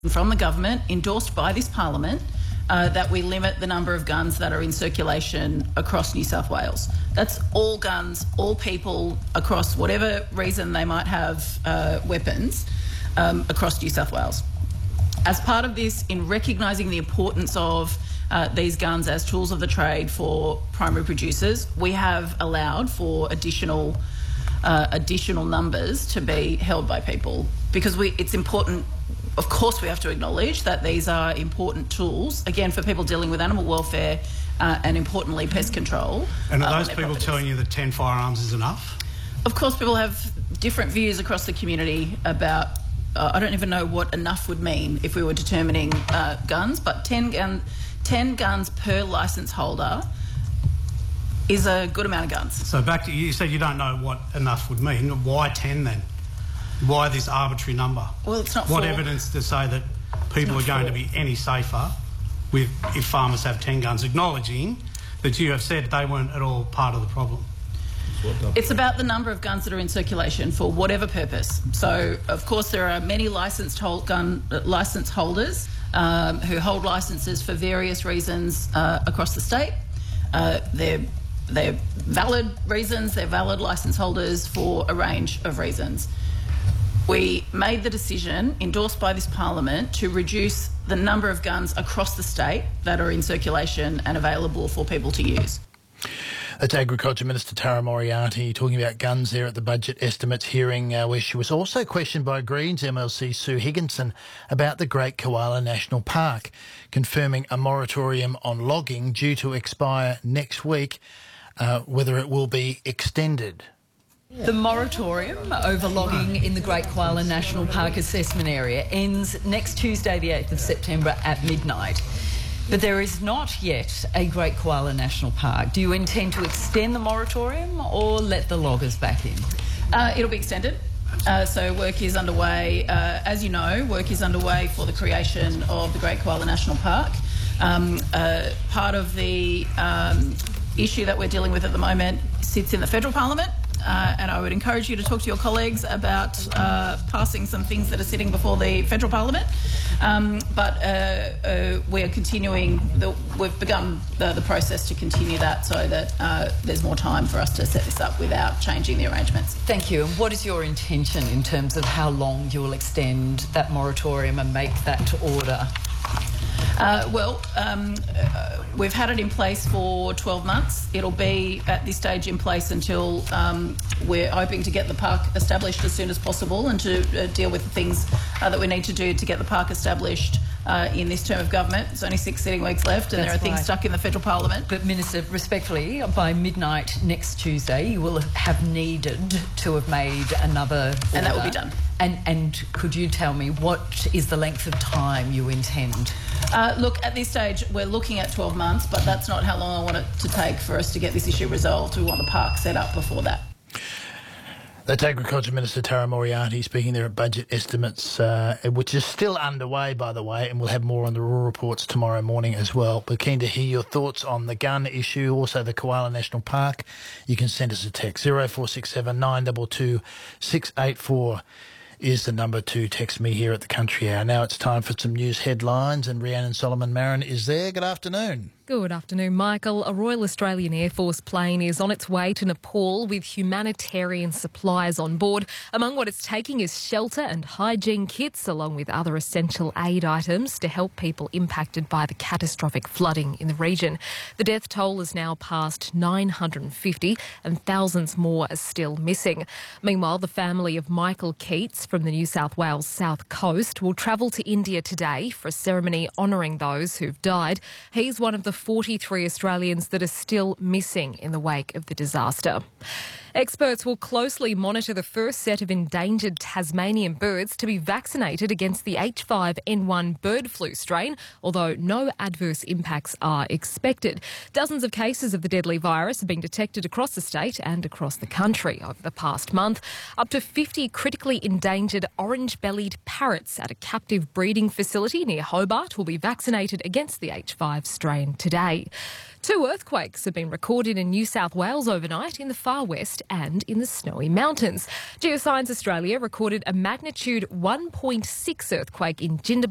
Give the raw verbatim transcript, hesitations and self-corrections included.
from the government, endorsed by this parliament, uh, that we limit the number of guns that are in circulation across New South Wales. That's all guns, all people across whatever reason they might have uh, weapons um, across New South Wales. As part of this, in recognising the importance of uh, these guns as tools of the trade for primary producers, we have allowed for additional uh, additional numbers to be held by people, because we, it's important. Of course, we have to acknowledge that these are important tools, again, for people dealing with animal welfare uh, and, importantly, pest control. And are uh, those people properties. telling you that ten firearms is enough? Of course, people have different views across the community about, uh, I don't even know what enough would mean if we were determining uh, guns, but ten, gun, ten guns per licence holder is a good amount of guns. So back to, you said you don't know what enough would mean. Why ten then? Why this arbitrary number? Well, it's not What for, evidence to say that people are going for. to be any safer with if farmers have ten guns, acknowledging that you have said they weren't at all part of the problem? It's about the number of guns that are in circulation for whatever purpose. So, of course, there are many licensed hold gun uh, licence holders um, who hold licences for various reasons uh, across the state. Uh, they're they're valid reasons. They're valid licence holders for a range of reasons. We made the decision, endorsed by this parliament, to reduce the number of guns across the state that are in circulation and available for people to use. That's Agriculture Minister Tara Moriarty talking about guns there at the budget estimates hearing, uh, where she was also questioned by Greens M L C Sue Higginson about the Great Koala National Park, confirming a moratorium on logging due to expire next week, uh, whether it will be extended. The moratorium over logging in the Great Koala National Park assessment area ends next Tuesday, the eighth of September at midnight. But there is not yet a Great Koala National Park. Do you intend to extend the moratorium or let the loggers back in? Uh, it'll be extended. Uh, so work is underway. Uh, as you know, work is underway for the creation of the Great Koala National Park. Um, uh, part of the um, issue that we're dealing with at the moment sits in the federal parliament. Uh, and I would encourage you to talk to your colleagues about uh, passing some things that are sitting before the federal parliament. Um, but uh, uh, we're continuing, the, we've begun the, the process to continue that so that uh, there's more time for us to set this up without changing the arrangements. Thank you. And what is your intention in terms of how long you will extend that moratorium and make that order? Uh, well, um, uh, we've had it in place for twelve months. It'll be at this stage in place until um, we're hoping to get the park established as soon as possible and to uh, deal with the things uh, that we need to do to get the park established uh, in this term of government. There's only six sitting weeks left and That's there are things right. stuck in the federal parliament. But, Minister, respectfully, by midnight next Tuesday, you will have needed to have made another order. And that will be done. And, and could you tell me what is the length of time you intend? Uh, look, at this stage, we're looking at twelve months, but that's not how long I want it to take for us to get this issue resolved. We want the park set up before that. That's Agriculture Minister Tara Moriarty speaking there at budget estimates, uh, which is still underway, by the way, and we'll have more on the rural reports tomorrow morning as well. But keen to hear your thoughts on the gun issue, also the Koala National Park. You can send us a text. zero four six seven nine two two six eight four is the number to text me here at the Country Hour. Now it's time for some news headlines, and Rhiannon Solomon-Marin is there. Good afternoon. Good afternoon, Michael. A Royal Australian Air Force plane is on its way to Nepal with humanitarian supplies on board. Among what it's taking is shelter and hygiene kits, along with other essential aid items to help people impacted by the catastrophic flooding in the region. The death toll is now past nine hundred fifty and thousands more are still missing. Meanwhile, the family of Michael Keats from the New South Wales South Coast will travel to India today for a ceremony honouring those who've died. He's one of the forty-three Australians that are still missing in the wake of the disaster. Experts will closely monitor the first set of endangered Tasmanian birds to be vaccinated against the H five N one bird flu strain, although no adverse impacts are expected. Dozens of cases of the deadly virus have been detected across the state and across the country over the past month. Up to fifty critically endangered orange-bellied parrots at a captive breeding facility near Hobart will be vaccinated against the H five strain today. Two earthquakes have been recorded in New South Wales overnight in the far west and in the Snowy Mountains. Geoscience Australia recorded a magnitude one point six earthquake in Jindabyne